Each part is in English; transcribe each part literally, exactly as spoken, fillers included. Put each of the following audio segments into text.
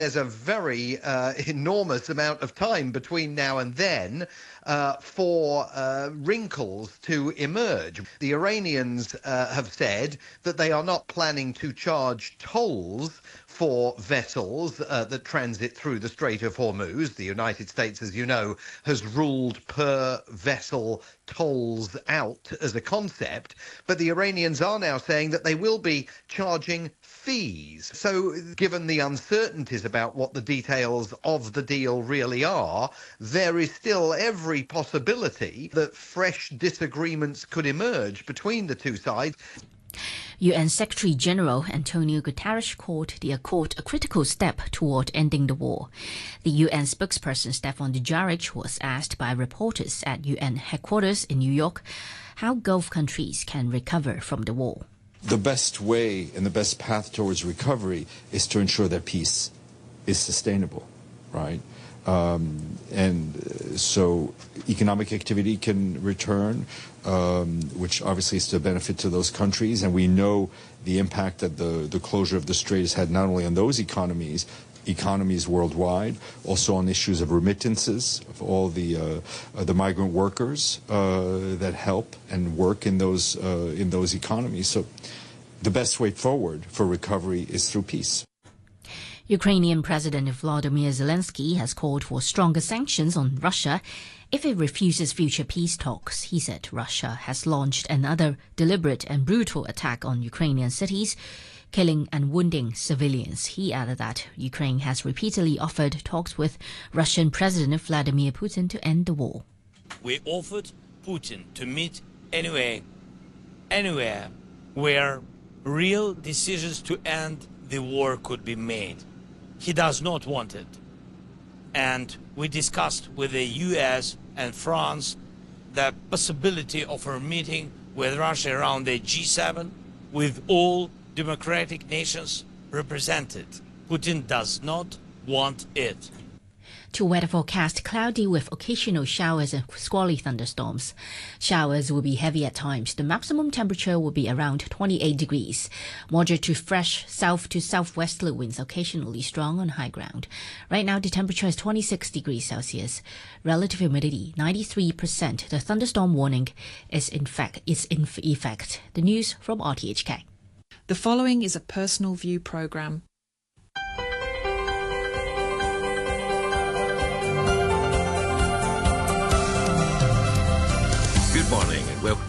There's a very uh, enormous amount of time between now and then uh, for uh, wrinkles to emerge. The Iranians uh, have said that they are not planning to charge tolls for vessels uh, that transit through the Strait of Hormuz. The United States, as you know, has ruled per vessel tolls out as a concept, but the Iranians are now saying that they will be charging fees. So given the uncertainties about what the details of the deal really are, there is still every possibility that fresh disagreements could emerge between the two sides. U N Secretary-General Antonio Guterres called the accord a critical step toward ending the war. The U N spokesperson Stefan Dujarric was asked by reporters at U N headquarters in New York how Gulf countries can recover from the war. The best way and the best path towards recovery is to ensure that peace is sustainable, right? Um, and so economic activity can return, um, which obviously is to benefit to those countries. And we know the impact that the, the closure of the strait has had not only on those economies, economies worldwide, also on issues of remittances of all the uh, uh, the migrant workers uh, that help and work in those uh, in those economies. So the best way forward for recovery is through peace. Ukrainian President Volodymyr Zelensky has called for stronger sanctions on Russia if it refuses future peace talks. He said Russia has launched another deliberate and brutal attack on Ukrainian cities, killing and wounding civilians. He added that Ukraine has repeatedly offered talks with Russian President Vladimir Putin to end the war. We offered Putin to meet anyway, anywhere where real decisions to end the war could be made. He does not want it. And we discussed with the U S and France the possibility of a meeting with Russia around the G seven with all democratic nations represented. Putin does not want it. To weather forecast, cloudy with occasional showers and squally thunderstorms. Showers will be heavy at times. The maximum temperature will be around twenty-eight degrees. Moderate to fresh south to southwesterly winds, occasionally strong on high ground. Right now, the temperature is twenty-six degrees Celsius. Relative humidity ninety-three percent. The thunderstorm warning is in fact is in effect. The news from R T H K. The following is a personal view program. Good morning and welcome.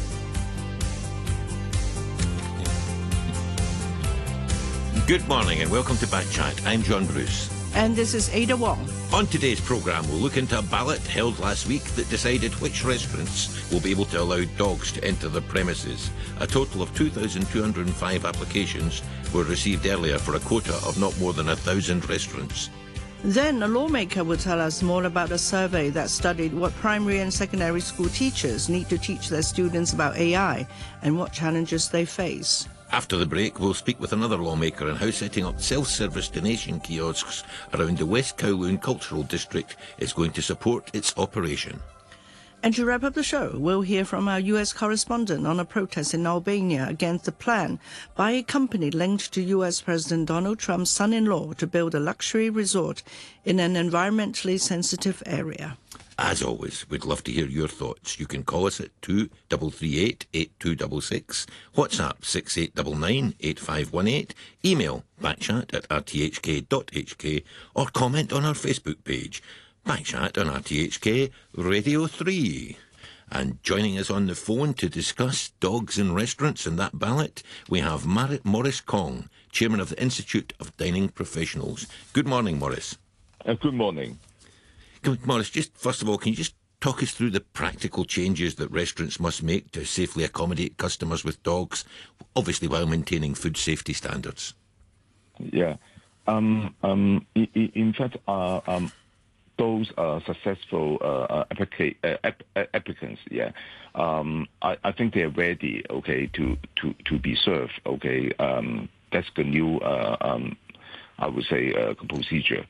Good morning and welcome to Back Chat. I'm John Bruce. And this is Ada Wong. On today's programme, we'll look into a ballot held last week that decided which restaurants will be able to allow dogs to enter their premises. A total of two thousand two hundred five applications were received earlier for a quota of not more than a thousand restaurants. Then a lawmaker will tell us more about a survey that studied what primary and secondary school teachers need to teach their students about A I and what challenges they face. After the break, we'll speak with another lawmaker on how setting up self-service donation kiosks around the West Kowloon Cultural District is going to support its operation. And to wrap up the show, we'll hear from our U S correspondent on a protest in Albania against the plan by a company linked to U S President Donald Trump's son-in-law to build a luxury resort in an environmentally sensitive area. As always, we'd love to hear your thoughts. You can call us at two three three eight, eight two six six, WhatsApp six eight nine nine, eight five one eight, email backchat at r t h k dot h k, or comment on our Facebook page, Backchat on R T H K Radio three. And joining us on the phone to discuss dogs in restaurants and that ballot, we have Mar- Maurice Kong, Chairman of the Institute of Dining Professionals. Good morning, Maurice. Uh, good morning. Come, Maurice, just first of all, can you just talk us through the practical changes that restaurants must make to safely accommodate customers with dogs, obviously while maintaining food safety standards? Yeah. Um, um, in, in fact, uh, um, those uh, successful uh, applica- uh, app- applicants, yeah, um, I, I think they're ready, okay, to, to, to be served, okay. Um, that's the new, uh, um, I would say, uh, procedure.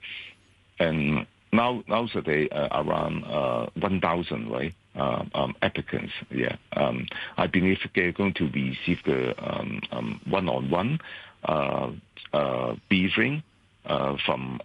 And now, nowadays, uh, around uh, one thousand, right, uh, um, applicants, yeah. Um, I believe they're going to receive the um, um, one-on-one uh, uh, briefing uh, from